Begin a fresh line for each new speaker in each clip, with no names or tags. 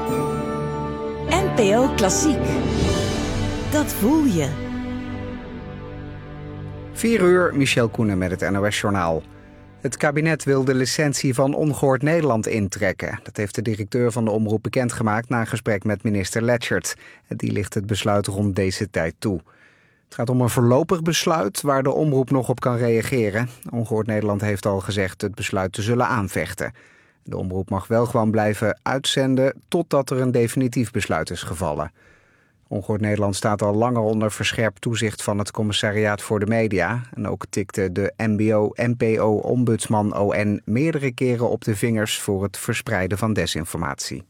NPO Klassiek. Dat voel je.
4 uur, Michel Koenen met het NOS-journaal. Het kabinet wil de licentie van Ongehoord Nederland intrekken. Dat heeft de directeur van de omroep bekendgemaakt na een gesprek met minister Letchert. Die ligt het besluit rond deze tijd toe. Het gaat om een voorlopig besluit waar de omroep nog op kan reageren. Ongehoord Nederland heeft al gezegd het besluit te zullen aanvechten. De omroep mag wel gewoon blijven uitzenden totdat er een definitief besluit is gevallen. Ongehoord Nederland staat al langer onder verscherpt toezicht van het Commissariaat voor de Media. En ook tikte de NPO-ombudsman ON meerdere keren op de vingers voor het verspreiden van desinformatie.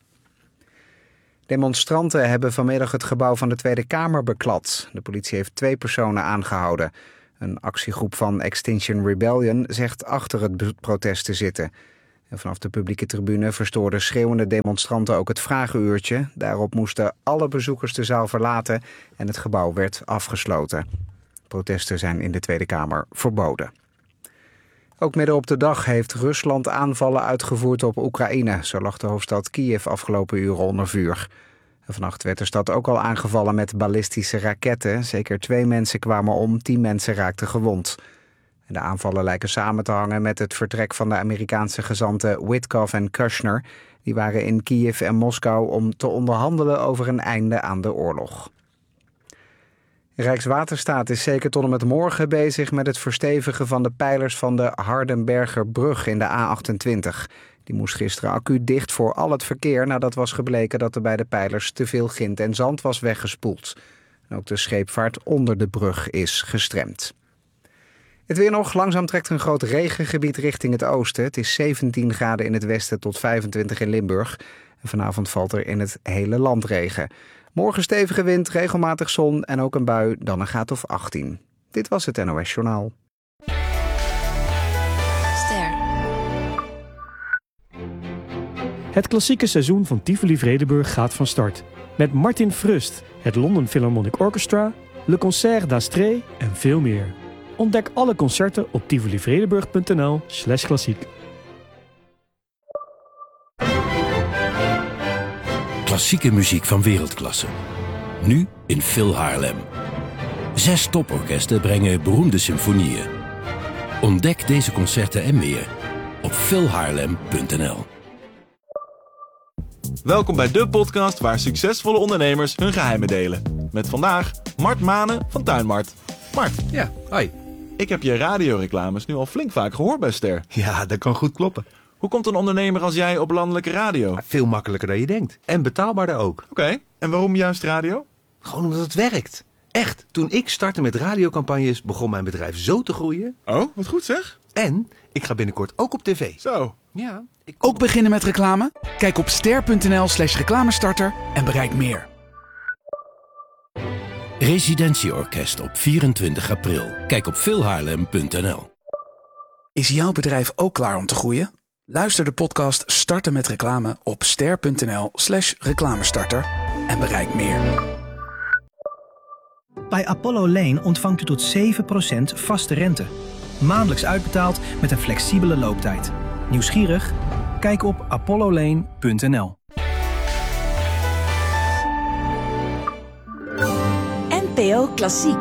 Demonstranten hebben vanmiddag het gebouw van de Tweede Kamer beklad. De politie heeft 2 personen aangehouden. Een actiegroep van Extinction Rebellion zegt achter het protest te zitten. En vanaf de publieke tribune verstoorden schreeuwende demonstranten ook het vragenuurtje. Daarop moesten alle bezoekers de zaal verlaten en het gebouw werd afgesloten. Protesten zijn in de Tweede Kamer verboden. Ook midden op de dag heeft Rusland aanvallen uitgevoerd op Oekraïne. Zo lag de hoofdstad Kiev afgelopen uren onder vuur. En vannacht werd de stad ook al aangevallen met ballistische raketten. Zeker 2 mensen kwamen om, 10 mensen raakten gewond. En de aanvallen lijken samen te hangen met het vertrek van de Amerikaanse gezanten Witkoff en Kushner. Die waren in Kiev en Moskou om te onderhandelen over een einde aan de oorlog. Rijkswaterstaat is zeker tot en met morgen bezig met het verstevigen van de pijlers van de Hardenbergerbrug in de A28. Die moest gisteren acuut dicht voor al het verkeer nadat was gebleken dat er bij de pijlers te veel grind en zand was weggespoeld. En ook de scheepvaart onder de brug is gestremd. Het weer nog. Langzaam trekt er een groot regengebied richting het oosten. Het is 17 graden in het westen tot 25 in Limburg. En vanavond valt er in het hele land regen. Morgen stevige wind, regelmatig zon en ook een bui, dan een graad of 18. Dit was het NOS Journaal.
Ster.
Het klassieke seizoen van Tivoli Vredenburg gaat van start. Met Martin Frust, het London Philharmonic Orchestra, Le Concert d'Astrée en veel meer. Ontdek alle concerten op tivolivredenburg.nl/klassiek.
Klassieke muziek van wereldklasse. Nu in Phil Haarlem. 6 toporkesten brengen beroemde symfonieën. Ontdek deze concerten en meer op philhaarlem.nl.
Welkom bij de podcast waar succesvolle ondernemers hun geheimen delen. Met vandaag Mart Manen van Tuinmart. Mart.
Ja, hoi.
Ik heb je radioreclames nu al flink vaak gehoord bij Ster.
Ja, dat kan goed kloppen.
Hoe komt een ondernemer als jij op landelijke radio?
Veel makkelijker dan je denkt. En betaalbaarder ook.
Oké, en waarom juist radio?
Gewoon omdat het werkt. Echt, toen ik startte met radiocampagnes begon mijn bedrijf zo te groeien.
Oh, wat goed zeg.
En ik ga binnenkort ook op tv.
Zo.
Ja.
Ook beginnen met reclame? Kijk op ster.nl/reclamestarter en bereik meer.
Residentieorkest op 24 april. Kijk op philhaarlem.nl.
Is jouw bedrijf ook klaar om te groeien? Luister de podcast Starten met reclame op ster.nl/reclamestarter en bereik meer.
Bij Apollo Lane ontvangt u tot 7% vaste rente. Maandelijks uitbetaald met een flexibele looptijd. Nieuwsgierig? Kijk op apollolane.nl.
NPO Klassiek.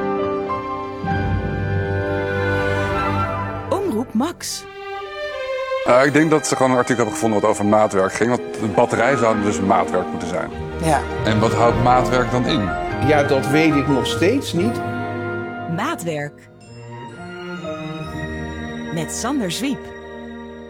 Omroep Max.
Ik denk dat ze gewoon een artikel hebben gevonden wat over maatwerk ging. Want de batterij zou dus maatwerk moeten zijn.
Ja.
En wat houdt maatwerk dan in?
Ja, dat weet ik nog steeds niet.
Maatwerk. Met Sander Zwiep.